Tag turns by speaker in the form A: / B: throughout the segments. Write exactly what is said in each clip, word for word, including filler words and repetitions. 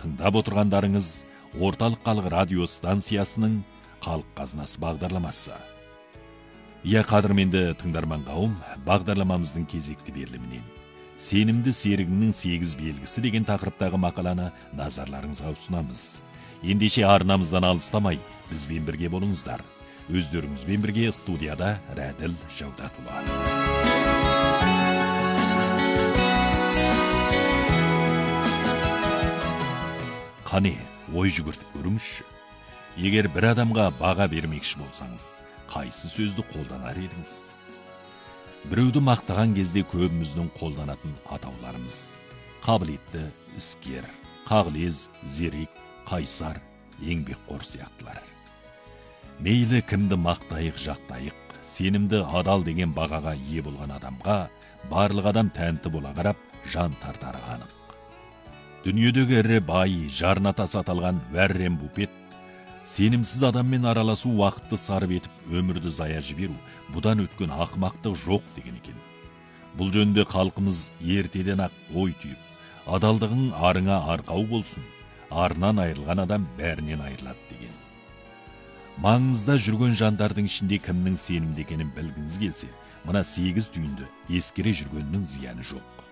A: Тыңдап отырғандарыңыз Орталық халық радио станциясының Халық қазынасы бағдарламасы. Иә, қадірменді тыңдарман қауым, бағдарламамыздың кезекті берілімінен сенімді серігіңнің сегіз белгісі деген тақырыптағы мақаланы назарларыңызға ұсынамыз. Ендеше арнамыздан алыстамай, бізбен бірге болыңыздар. Өздеріңізбен бірге студияда Рәділ Жаудатұлы. Қане, ой жүгіртіп көріңізші. Егер бір адамға баға бермекші болсаңыз, қайсы сөзді қолданар едіңіз? Біреуді мақтаған кезде көбіміздің қолданатын атауларымыз: қабілетті, іскер, қағылез, зерек, қайсар, еңбекқор сияқтылар. Мейлі кімді мақтайық, жақтайық, сенімді, адал деген бағаға ие болған адамға барлық адам тәнті бола қарап, жан тартары анық. Дүниедегі ірі бай, жарына тас аталған Варрен Буффет, сенімсіз адаммен араласу уақытты сарып етіп, өмірді зая жіберу, бұдан өткен ақымақтық жоқ деген екен. Бұл жөнде халқымыз ертеден ақ ой түйіп, адалдығың арыңа арқау болсын, арынан айырылған адам бәрінен айырылады деген. Маңыңызда жүрген жандардың ішінде кімнің сенімді екенін білгіңіз келсе, мына сегіз түйінді ескере жүргеннің зияны жоқ.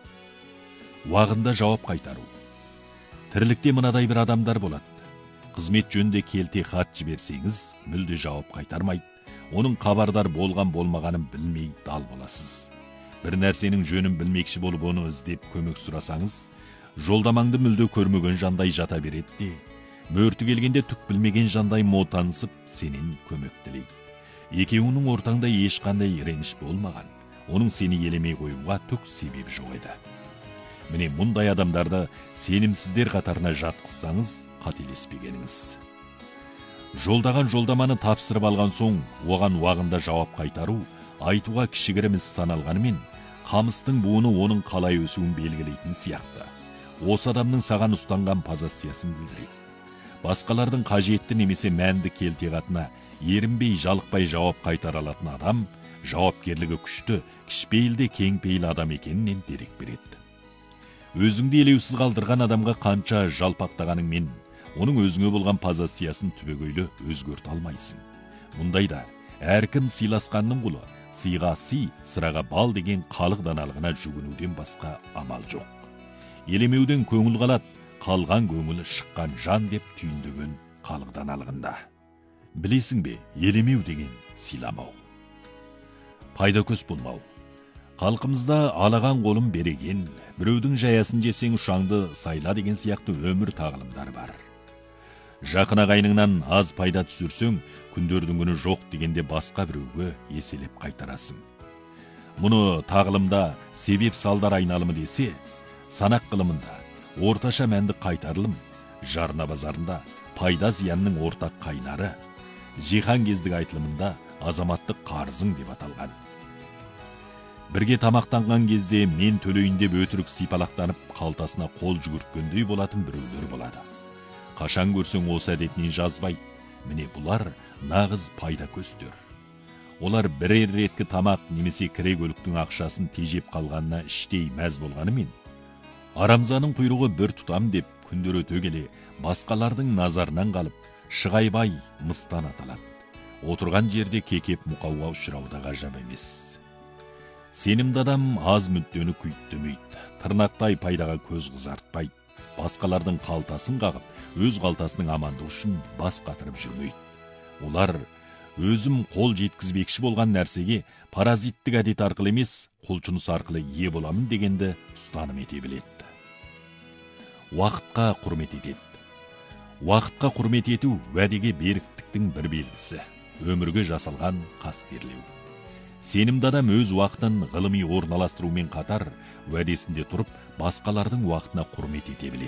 A: Уағында жауап қайтару. Тірлікте мынадай бір адамдар болады. Қызмет жөнінде келте хат жіберсеңіз, мүлде жауап қайтармайды. Оның хабардар болған болмағанын білмей дал боласыз. Бір нәрсенің жөнін білмекші болып оны іздеп көмек сұрасаңыз, жолдамаңды мүлде көрмеген жандай жата береді де, мөрті келгенде түк білмеген жандай мотанысып сенен көмек тілейді. Екеуінің ортаңда ешқандай реніш болмаған, оның сені елемей қоюға түк себебі жоқ еді. Міне мұндай адамдарды сенімсіздер қатарына жатқызсаңыз, қателеспегеніңіз. Жолдаған жолдаманы тапсырып алған соң, оған уағында жауап қайтару, айтуға кішігірім іс саналғанымен, қамыстың буыны оның қалай өсуін белгілейтін сияқты. Осы адамның саған ұстанған позициясын білдіреді. Басқалардың қажетті немесе мәнді келтеғатына ерінбей, жалықпай жауап қайтара алатын адам, жауапкерлігі күшті, кішіпейілде кеңпейіл адам екенінен дерек береді. Өзіңді елеусіз қалдырған адамға қанша жалпақтағаныңмен, оның өзіңе болған позициясын түбегейлі өзгерте алмайсың. Мұндайда әркім сыйласқанның құлы, сыйға сый, сыраға бал деген халық даналығына жүгінуден басқа амал жоқ. Елемеуден көңіл қалады, қалған көңілі шыққан жан деп түйіндеген халық даналығында. Білесің бе, елемеу деген сыйламау, пайда көз болмау. Халқымызда алаған қолым береген, біреудің жаясын жесең ұшаңды сайла деген сияқты өмір тағылымдар бар. Жақын ағайыныңнан аз пайда түсірсең, күндердің күні жоқ дегенде басқа біреуге еселеп қайтарасың. Мұны тағылымда себеп салдар айналымы десе, санақ ғылымында орташа мәнді қайтарылым, жарна базарында пайда зиянның ортақ қайнары, жихан кездік айтылымында азаматтық қарызың деп аталған. Бірге тамақтанған кезде мен төлейін деп өтірік сипалақтанып, қалтасына қол жүгірткендей болатын біреулер болады. Қашан көрсең осы әдетінен жазбайды. Міне бұлар нағыз пайда көздер. Олар бірер реткі тамақ немесе кіре көліктің ақшасын тежеп қалғанына іштей мәз болғанымен, арамзаның құйрығы бір тұтам деп күндер өте келе басқалардың назарынан қалып, шығайбай мыстан аталады. Отырған жерде кекеп мұқауға ұшырауда ғажап емес. Сенімді адам аз мүддені күйттемейді, тырнақтай пайдаға көз қызартпайды, басқалардың қалтасын қағып, өз қалтасының амандығы үшін бас қатырып жүрмейді. Олар өзім қол жеткізбекші болған нәрсеге паразиттік әдет арқылы емес, құлшыныс арқылы ие боламын дегенді ұстаным ете біледі. Уақытқа құрмет етеді. Уақытқа құрмет ету уәдеге беріктіктің бір белгісі, өмірге жасалған қастерлеу. Сенімді адам өз уақытын ғылыми орналастырумен қатар, уәдесінде тұрып, басқалардың уақытына құрмет ете біледі.